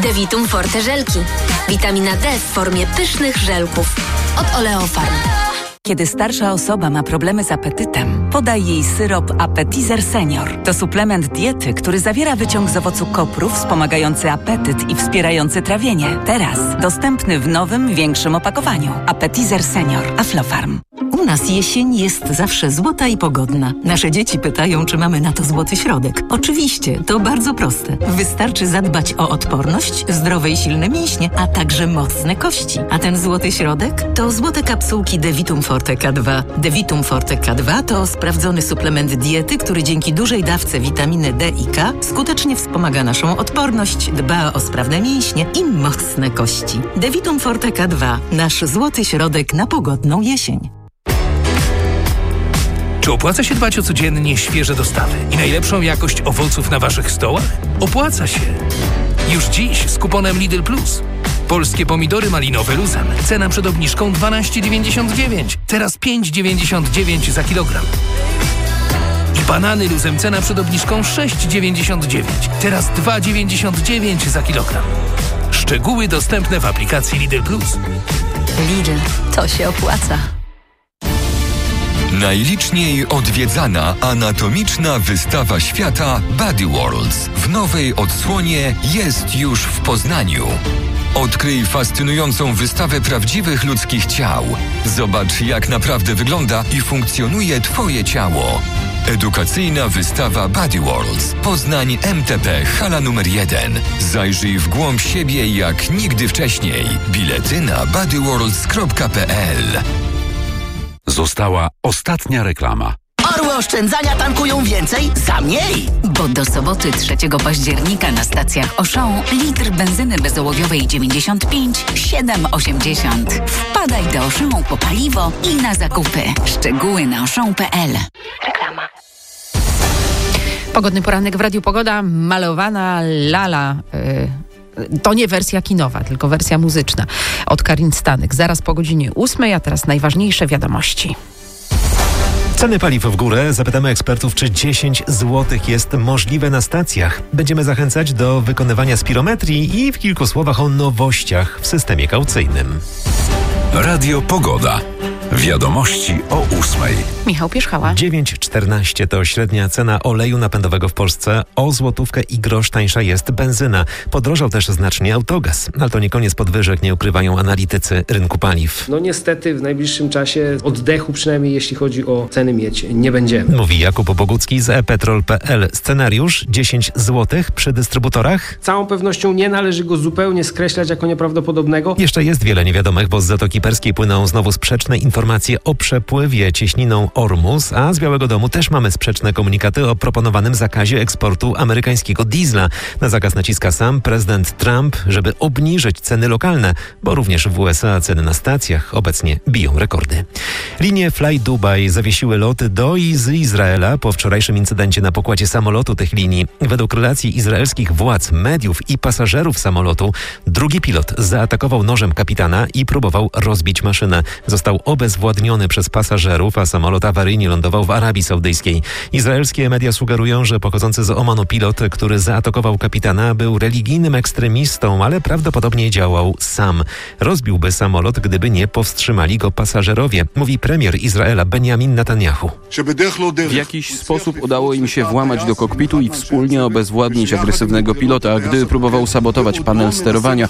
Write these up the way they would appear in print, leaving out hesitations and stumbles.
Devitum Forte żelki. Witamina D w formie pysznych żelków. Od Oleofarm. Kiedy starsza osoba ma problemy z apetytem, podaj jej syrop Appetizer Senior. To suplement diety, który zawiera wyciąg z owocu koprów wspomagający apetyt i wspierający trawienie. Teraz dostępny w nowym, większym opakowaniu. Appetizer Senior. Aflofarm. U nas jesień jest zawsze złota i pogodna. Nasze dzieci pytają, czy mamy na to złoty środek. Oczywiście, to bardzo proste. Wystarczy zadbać o odporność, zdrowe i silne mięśnie, a także mocne kości. A ten złoty środek to złote kapsułki Devitum Forte K2. Devitum Forte K2 to sprawdzony suplement diety, który dzięki dużej dawce witaminy D i K skutecznie wspomaga naszą odporność, dba o sprawne mięśnie i mocne kości. Devitum Forte K2. Nasz złoty środek na pogodną jesień. Czy opłaca się dbać o codziennie świeże dostawy i najlepszą jakość owoców na waszych stołach? Opłaca się! Już dziś z kuponem Lidl Plus. Polskie pomidory malinowe luzem. Cena przed obniżką 12,99. Teraz 5,99 za kilogram. I banany luzem. Cena przed obniżką 6,99. Teraz 2,99 za kilogram. Szczegóły dostępne w aplikacji Lidl Plus. Lidl, to się opłaca. Najliczniej odwiedzana anatomiczna wystawa świata Body Worlds w nowej odsłonie jest już w Poznaniu. Odkryj fascynującą wystawę prawdziwych ludzkich ciał. Zobacz, jak naprawdę wygląda i funkcjonuje Twoje ciało. Edukacyjna wystawa Body Worlds. Poznań MTP, hala numer 1. Zajrzyj w głąb siebie jak nigdy wcześniej. Bilety na bodyworlds.pl. Została ostatnia reklama. Orły oszczędzania tankują więcej za mniej. Bo do soboty 3 października na stacjach Auchan litr benzyny bezołowiowej 95 7,80. Wpadaj do Auchan po paliwo i na zakupy. Szczegóły na auchan.pl. Reklama. Pogodny poranek w Radiu Pogoda. Malowana lala. To nie wersja kinowa, tylko wersja muzyczna od Karin Stanek. Zaraz po godzinie 8, a teraz najważniejsze wiadomości. Ceny paliw w górę. Zapytamy ekspertów, czy 10 zł jest możliwe na stacjach. Będziemy zachęcać do wykonywania spirometrii i w kilku słowach o nowościach w systemie kaucyjnym. Radio Pogoda. Wiadomości o 8. Michał Pierzchała. 9,14 to średnia cena oleju napędowego w Polsce. O złotówkę i grosz tańsza jest benzyna. Podrożał też znacznie autogaz. Ale to nie koniec podwyżek, nie ukrywają analitycy rynku paliw. No niestety w najbliższym czasie oddechu, przynajmniej jeśli chodzi o ceny mieć, nie będziemy. Mówi Jakub Bogucki z ePetrol.pl. Scenariusz 10 zł przy dystrybutorach? Całą pewnością nie należy go zupełnie skreślać jako nieprawdopodobnego. Jeszcze jest wiele niewiadomych, bo z Zatoki Perskiej płyną znowu sprzeczne informacje o przepływie cieśniną Ormus, a z Białego Domu też mamy sprzeczne komunikaty o proponowanym zakazie eksportu amerykańskiego diesla. Na zakaz naciska sam prezydent Trump, żeby obniżyć ceny lokalne, bo również w USA ceny na stacjach obecnie biją rekordy. Linie Fly Dubai zawiesiły loty do i z Izraela po wczorajszym incydencie na pokładzie samolotu tych linii. Według relacji izraelskich władz, mediów i pasażerów samolotu, drugi pilot zaatakował nożem kapitana i próbował rozbić maszynę. Został obezwładniony przez pasażerów, a samolot awaryjnie lądował w Arabii Saudyjskiej. Izraelskie media sugerują, że pochodzący z Omanu pilot, który zaatakował kapitana, był religijnym ekstremistą, ale prawdopodobnie działał sam. Rozbiłby samolot, gdyby nie powstrzymali go pasażerowie, mówi premier Izraela Benjamin Netanyahu. W jakiś sposób udało im się włamać do kokpitu i wspólnie obezwładnić agresywnego pilota, gdy próbował sabotować panel sterowania.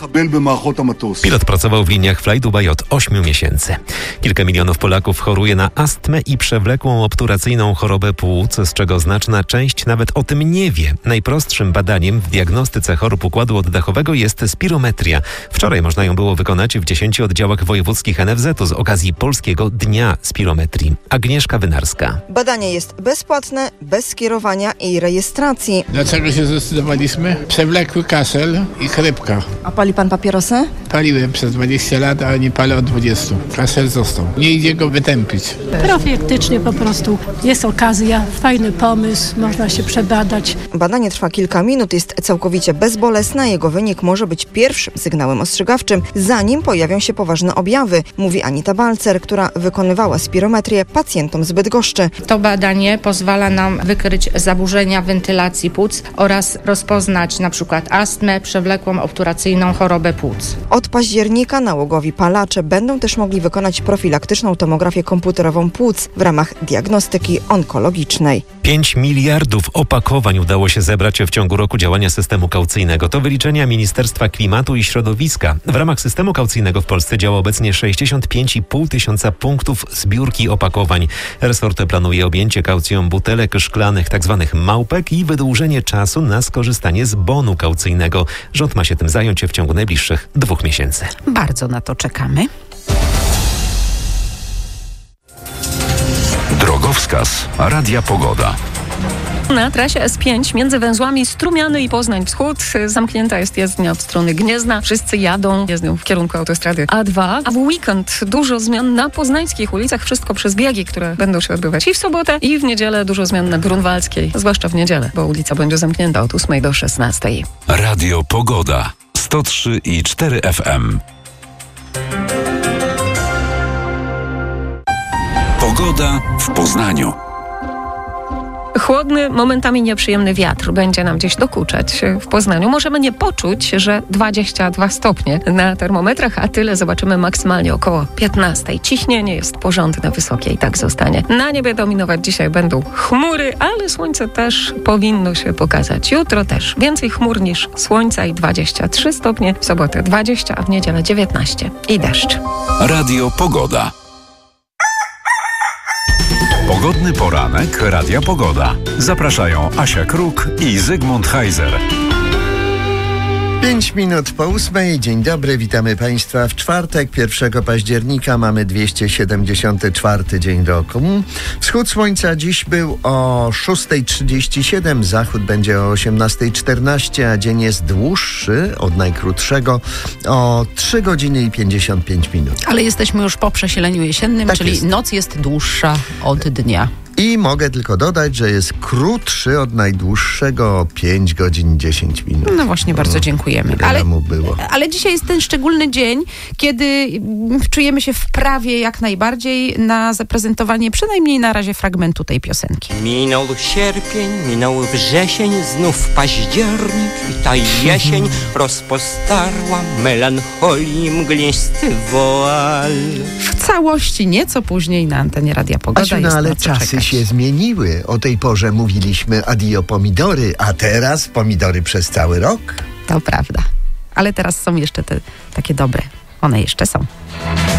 Pilot pracował w liniach Fly Dubai od 8 miesięcy. Kilka milionów Polaków choruje na astmę i przewlekłą obturacyjną chorobę płuc, z czego znaczna część nawet o tym nie wie. Najprostszym badaniem w diagnostyce chorób układu oddechowego jest spirometria. Wczoraj można ją było wykonać w 10 oddziałach wojewódzkich NFZ-u z okazji Polskiego Dnia Spirometrii. Agnieszka Wynarska. Badanie jest bezpłatne, bez skierowania i rejestracji. Dlaczego się zdecydowaliśmy? Przewlekły kaszel i chrypka. A pali pan papierosy? Paliłem przez 20 lat, ale nie palę od 20. Kaszel został. Nie idzie go wytępić. Profilaktycznie po prostu jest okazja, fajny pomysł, można się przebadać. Badanie trwa kilka minut, jest całkowicie bezbolesne, jego wynik może być pierwszym sygnałem ostrzegawczym, zanim pojawią się poważne objawy, mówi Anita Balcer, która wykonywała spirometrię pacjentom z Bydgoszczy. To badanie pozwala nam wykryć zaburzenia wentylacji płuc oraz rozpoznać na przykład astmę, przewlekłą obturacyjną chorobę płuc. Od października nałogowi palacze będą też mogli wykonać profilaktyczną tomografię komputerową płuc w ramach diagnostyki onkologicznej. 5 miliardów opakowań udało się zebrać w ciągu roku działania systemu kaucyjnego. To wyliczenia Ministerstwa Klimatu i Środowiska. W ramach systemu kaucyjnego w Polsce działa obecnie 65,5 tysiąca punktów zbiórki opakowań. Resort planuje objęcie kaucją butelek szklanych, tzw. małpek i wydłużenie czasu na skorzystanie z bonu kaucyjnego. Rząd ma się tym zająć w ciągu najbliższych 2 miesięcy. Bardzo na to czekamy. Drogowskaz Radia Pogoda. Na trasie S5 między węzłami Strumiany i Poznań Wschód zamknięta jest jezdnia od strony Gniezna. Wszyscy jadą jezdnią w kierunku autostrady A2, a w weekend dużo zmian na poznańskich ulicach. Wszystko przez biegi, które będą się odbywać i w sobotę, i w niedzielę. Dużo zmian na Grunwaldzkiej, zwłaszcza w niedzielę, bo ulica będzie zamknięta od 8 do 16. Radio Pogoda 103,4 FM. Pogoda w Poznaniu. Chłodny, momentami nieprzyjemny wiatr będzie nam gdzieś dokuczać w Poznaniu. Możemy nie poczuć, że 22 stopnie na termometrach, a tyle zobaczymy maksymalnie około 15. Ciśnienie jest porządne, wysokie i tak zostanie. Na niebie dominować dzisiaj będą chmury, ale słońce też powinno się pokazać. Jutro też więcej chmur niż słońca i 23 stopnie, w sobotę 20, a w niedzielę 19 i deszcz. Radio Pogoda. Pogodny poranek Radia Pogoda. Zapraszają Asia Kruk i Zygmunt Heiser. 5 minut po 8. Dzień dobry, witamy Państwa w czwartek, 1 października. Mamy 274 dzień roku. Wschód słońca dziś był o 6:37, zachód będzie o 18:14, a dzień jest dłuższy od najkrótszego o 3 godziny i 55 minut. Ale jesteśmy już po przesileniu jesiennym, tak czyli jest. Noc jest dłuższa od dnia. I mogę tylko dodać, że jest krótszy od najdłuższego o 5 godzin 10 minut. No właśnie, bardzo dziękujemy. Ale dzisiaj jest ten szczególny dzień, kiedy czujemy się w prawie jak najbardziej na zaprezentowanie przynajmniej na razie fragmentu tej piosenki. Minął sierpień, minął wrzesień, znów październik i ta jesień rozpostarła melancholii mglisty woal. W całości nieco później na antenie Radia Pogoda. Asiu, no ale czasy się zmieniły. O tej porze mówiliśmy adio pomidory, a teraz pomidory przez cały rok. To prawda. Ale teraz są jeszcze te takie dobre. One jeszcze są.